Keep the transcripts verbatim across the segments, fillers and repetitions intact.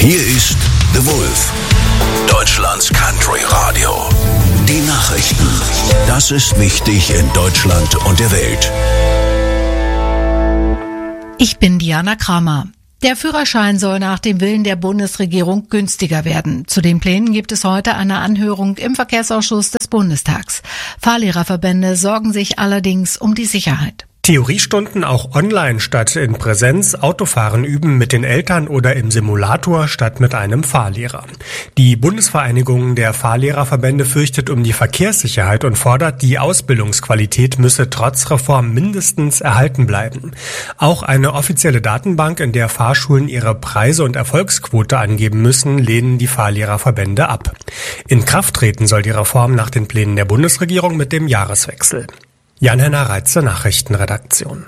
Hier ist The Wolf, Deutschlands Country Radio. Die Nachrichten. Das ist wichtig in Deutschland und der Welt. Ich bin Diana Kramer. Der Führerschein soll nach dem Willen der Bundesregierung günstiger werden. Zu den Plänen gibt es heute eine Anhörung im Verkehrsausschuss des Bundestags. Fahrlehrerverbände sorgen sich allerdings um die Sicherheit. Theoriestunden auch online statt in Präsenz, Autofahren üben mit den Eltern oder im Simulator statt mit einem Fahrlehrer. Die Bundesvereinigung der Fahrlehrerverbände fürchtet um die Verkehrssicherheit und fordert, die Ausbildungsqualität müsse trotz Reform mindestens erhalten bleiben. Auch eine offizielle Datenbank, in der Fahrschulen ihre Preise und Erfolgsquote angeben müssen, lehnen die Fahrlehrerverbände ab. In Kraft treten soll die Reform nach den Plänen der Bundesregierung mit dem Jahreswechsel. Jan-Henner Reitze, Nachrichtenredaktion.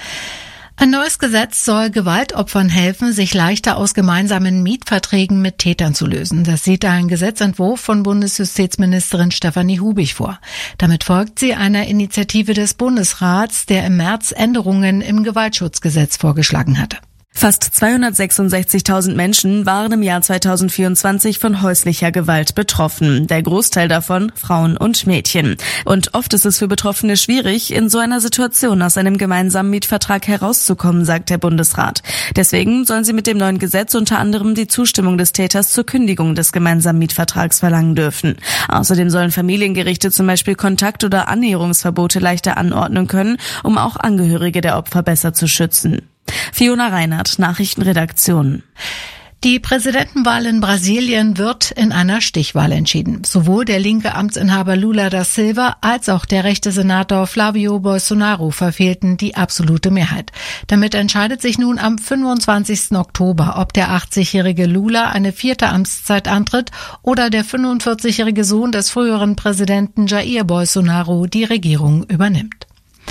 Ein neues Gesetz soll Gewaltopfern helfen, sich leichter aus gemeinsamen Mietverträgen mit Tätern zu lösen. Das sieht ein Gesetzentwurf von Bundesjustizministerin Stefanie Hubig vor. Damit folgt sie einer Initiative des Bundesrats, der im März Änderungen im Gewaltschutzgesetz vorgeschlagen hatte. Fast zweihundertsechsundsechzigtausend Menschen waren im Jahr zweitausendvierundzwanzig von häuslicher Gewalt betroffen. Der Großteil davon Frauen und Mädchen. Und oft ist es für Betroffene schwierig, in so einer Situation aus einem gemeinsamen Mietvertrag herauszukommen, sagt der Bundesrat. Deswegen sollen sie mit dem neuen Gesetz unter anderem die Zustimmung des Täters zur Kündigung des gemeinsamen Mietvertrags verlangen dürfen. Außerdem sollen Familiengerichte zum Beispiel Kontakt- oder Annäherungsverbote leichter anordnen können, um auch Angehörige der Opfer besser zu schützen. Fiona Reinhardt, Nachrichtenredaktion. Die Präsidentenwahl in Brasilien wird in einer Stichwahl entschieden. Sowohl der linke Amtsinhaber Lula da Silva als auch der rechte Senator Flavio Bolsonaro verfehlten die absolute Mehrheit. Damit entscheidet sich nun am fünfundzwanzigsten Oktober, ob der achtzigjährige Lula eine vierte Amtszeit antritt oder der fünfundvierzigjährige Sohn des früheren Präsidenten Jair Bolsonaro die Regierung übernimmt.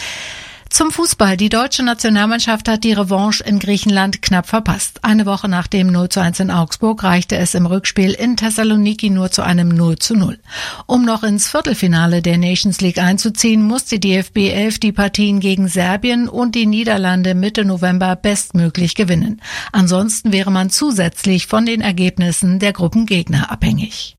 Zum Fußball. Die deutsche Nationalmannschaft hat die Revanche in Griechenland knapp verpasst. Eine Woche nach dem null zu eins in Augsburg reichte es im Rückspiel in Thessaloniki nur zu einem null zu null. Um noch ins Viertelfinale der Nations League einzuziehen, muss die D F B elf die Partien gegen Serbien und die Niederlande Mitte November bestmöglich gewinnen. Ansonsten wäre man zusätzlich von den Ergebnissen der Gruppengegner abhängig.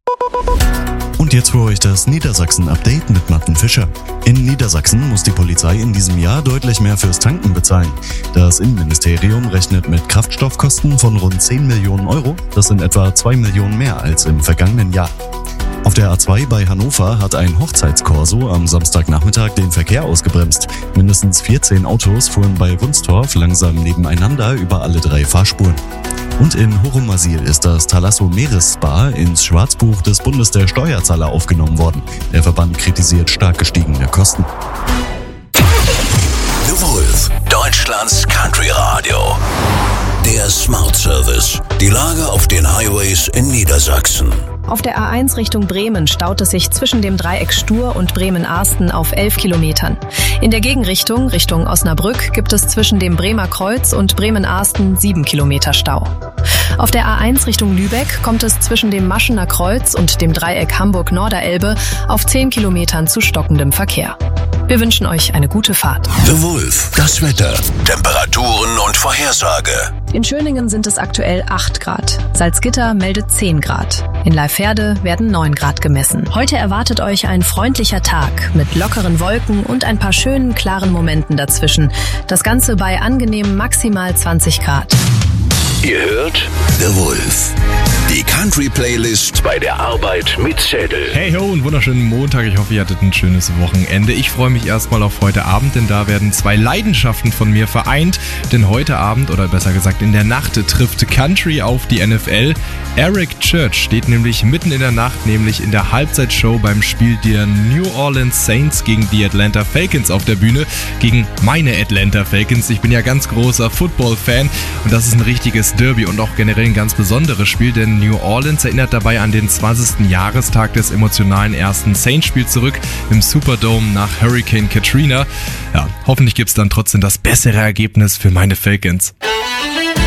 Und jetzt für euch das Niedersachsen-Update mit Martin Fischer. In Niedersachsen muss die Polizei in diesem Jahr deutlich mehr fürs Tanken bezahlen. Das Innenministerium rechnet mit Kraftstoffkosten von rund zehn Millionen Euro. Das sind etwa zwei Millionen mehr als im vergangenen Jahr. Auf der A zwei bei Hannover hat ein Hochzeitskorso am Samstagnachmittag den Verkehr ausgebremst. Mindestens vierzehn Autos fuhren bei Wunstorf langsam nebeneinander über alle drei Fahrspuren. Und in Horumasil ist das Thalasso Meeresspa ins Schwarzbuch des Bundes der Steuerzahler aufgenommen worden. Der Verband kritisiert stark gestiegene Kosten. The Wolf, Deutschlands Country Radio. Der Smart Service. Die Lage auf den Highways in Niedersachsen. Auf der A eins Richtung Bremen staut es sich zwischen dem Dreieck Stur und Bremen-Arsten auf elf Kilometern. In der Gegenrichtung, Richtung Osnabrück, gibt es zwischen dem Bremer Kreuz und Bremen-Arsten sieben Kilometer Stau. Auf der A eins Richtung Lübeck kommt es zwischen dem Maschener Kreuz und dem Dreieck Hamburg-Norderelbe auf zehn Kilometern zu stockendem Verkehr. Wir wünschen euch eine gute Fahrt. The Wolf, das Wetter, Temperaturen und Vorhersage. In Schöningen sind es aktuell acht Grad. Salzgitter meldet zehn Grad. In Leiferde werden neun Grad gemessen. Heute erwartet euch ein freundlicher Tag mit lockeren Wolken und ein paar schönen, klaren Momenten dazwischen. Das Ganze bei angenehmen maximal zwanzig Grad. Ihr hört The Wolf. Die Country-Playlist bei der Arbeit mit Zettel. Hey ho, einen wunderschönen Montag. Ich hoffe, ihr hattet ein schönes Wochenende. Ich freue mich erstmal auf heute Abend, denn da werden zwei Leidenschaften von mir vereint. Denn heute Abend, oder besser gesagt in der Nacht, trifft Country auf die N F L. Eric Church steht nämlich mitten in der Nacht, nämlich in der Halbzeitshow beim Spiel der New Orleans Saints gegen die Atlanta Falcons auf der Bühne. Gegen meine Atlanta Falcons. Ich bin ja ganz großer Football-Fan und das ist ein richtiges Derby und auch generell ein ganz besonderes Spiel, denn New Orleans erinnert dabei an den zwanzigsten Jahrestag des emotionalen ersten Saints-Spiels zurück im Superdome nach Hurricane Katrina. Ja, hoffentlich gibt es dann trotzdem das bessere Ergebnis für meine Falcons.